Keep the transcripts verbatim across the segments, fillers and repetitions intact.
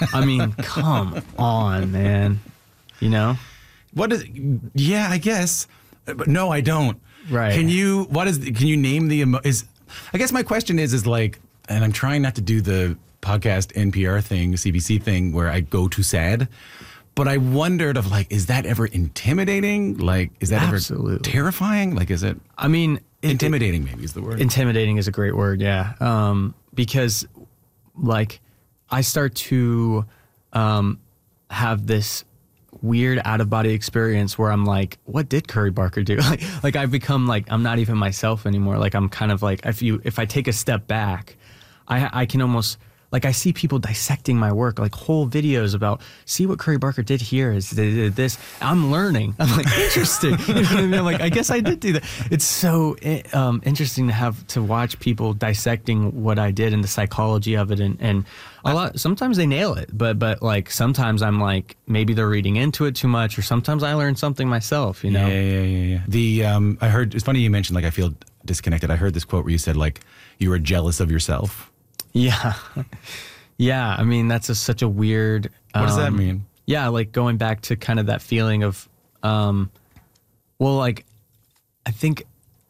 I mean, come on, man. You know? What is? Yeah, I guess. But no, I don't. Right. Can you? What is? Can you name the emo- is? I guess my question is is like, and I'm trying not to do the podcast N P R thing, C B C thing, where I go too sad. But I wondered of like, is that ever intimidating? Like, is that Absolutely. ever terrifying? Like, is it? I mean, it, intimidating maybe is the word. Intimidating is a great word, yeah. Um, because, like, I start to um, have this weird out-of-body experience where I'm like, what did Curry Barker do? like, like I've become like, I'm not even myself anymore. Like, I'm kind of like, if you, if I take a step back, I, I can almost... Like, I see people dissecting my work, like whole videos about, see what Curry Barker did here, is they did this. I'm learning. I'm like, interesting. You know what I mean? I'm like, I guess I did do that. It's so um, interesting to have to watch people dissecting what I did and the psychology of it. And, and a lot, sometimes they nail it, but, but like, sometimes I'm like, maybe they're reading into it too much, or sometimes I learn something myself, you know? Yeah, yeah, yeah, yeah. The, um, I heard, it's funny you mentioned, like, I feel disconnected. I heard this quote where you said, like, you were jealous of yourself. Yeah. Yeah. I mean, that's a, such a weird... What does um, that mean? Yeah, like going back to kind of that feeling of, um, well, like, I think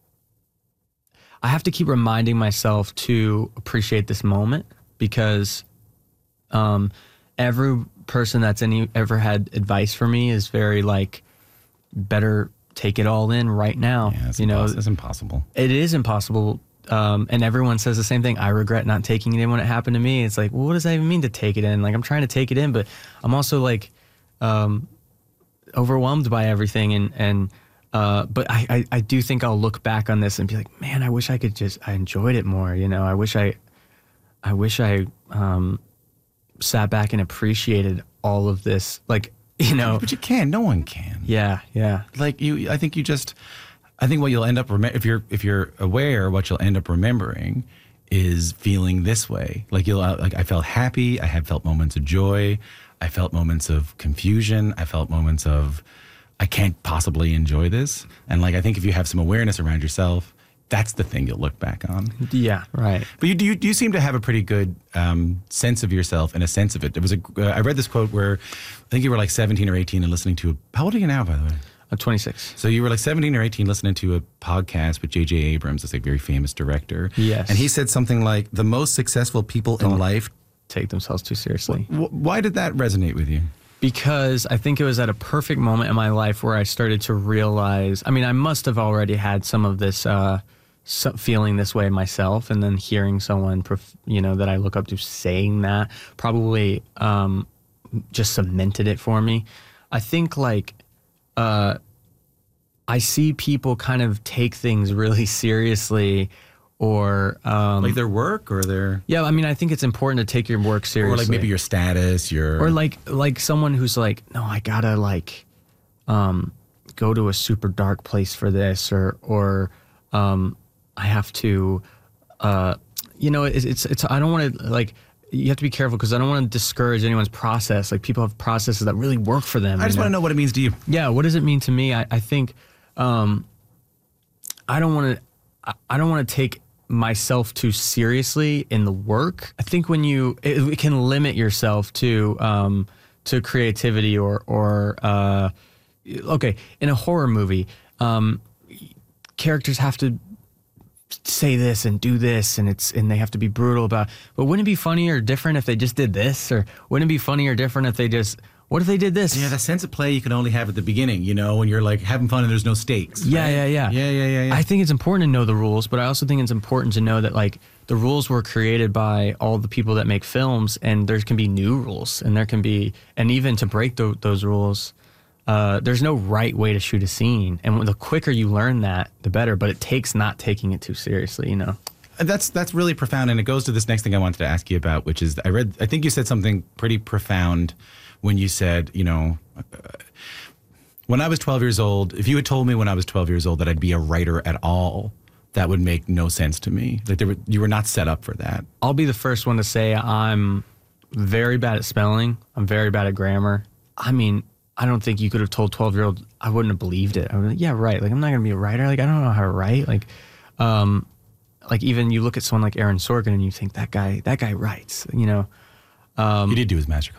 I have to keep reminding myself to appreciate this moment, because um, every person that's any ever had advice for me is very like, better take it all in right now. Yeah, it's you know, impos- it's impossible. It is impossible. Um, and everyone says the same thing. I regret not taking it in when it happened to me. It's like, well, what does that even mean to take it in? Like, I'm trying to take it in, but I'm also like um, overwhelmed by everything. And, and uh, but I, I, I do think I'll look back on this and be like, man, I wish I could just, I enjoyed it more. You know, I wish I, I wish I um, sat back and appreciated all of this. Like, you know. But you can. No one can. Yeah, yeah. Like, you, I think you just... I think what you'll end up rem- if you're if you're aware, what you'll end up remembering is feeling this way. Like you'll like I felt happy. I had felt moments of joy. I felt moments of confusion. I felt moments of I can't possibly enjoy this. And like I think if you have some awareness around yourself, that's the thing you'll look back on. Yeah, right. But you you, you seem to have a pretty good um, sense of yourself and a sense of it. There was a uh, I read this quote where I think you were like seventeen or eighteen and listening to a, how old are you now, by the way? I'm twenty-six. So you were like seventeen or eighteen listening to a podcast with J J Abrams, this like very famous director. Yes. And he said something like, the most successful people Don't in life take themselves too seriously. W- why did that resonate with you? Because I think it was at a perfect moment in my life where I started to realize, I mean, I must have already had some of this, uh, so feeling this way myself, and then hearing someone, prof- you know, that I look up to saying that probably um, just cemented it for me. I think like, uh, I see people kind of take things really seriously, or um, Like their work or their... yeah, I mean, I think it's important to take your work seriously. Or like maybe your status, your... Or like like someone who's like, no, I gotta like um, go to a super dark place for this, or or um, I have to, uh, you know, it's it's, it's I don't want to like. You have to be careful because I don't want to discourage anyone's process. Like people have processes that really work for them. I just want to know what it means to you. Yeah, what does it mean to me? I, I think um, I don't want to. I, I don't want to take myself too seriously in the work. I think when you it, it can limit yourself to um, to creativity or or uh, okay, in a horror movie, um, characters have to say this and do this, and it's and they have to be brutal about it. But wouldn't it be funny or different if they just did this? Or wouldn't it be funny or different if they just, what if they did this? Yeah, the sense of play you can only have at the beginning, you know, when you're like having fun and there's no stakes. Yeah, right? yeah, yeah. Yeah, yeah, yeah, yeah. I think it's important to know the rules, but I also think it's important to know that like the rules were created by all the people that make films, and there can be new rules, and there can be, and even to break th- those rules, Uh, there's no right way to shoot a scene, and the quicker you learn that, the better. But it takes not taking it too seriously, you know. That's that's really profound, and it goes to this next thing I wanted to ask you about, which is I read. I think you said something pretty profound when you said, you know, uh, when I was twelve years old, if you had told me when I was twelve years old that I'd be a writer at all, that would make no sense to me. Like there were, you were not set up for that. I'll be the first one to say I'm very bad at spelling. I'm very bad at grammar. I mean, I don't think you could have told twelve-year-old, I wouldn't have believed it. I would be like, yeah, right. Like, I'm not going to be a writer. Like, I don't know how to write. Like, um, like even you look at someone like Aaron Sorkin and you think that guy, that guy writes, you know. Um, he did do his magical.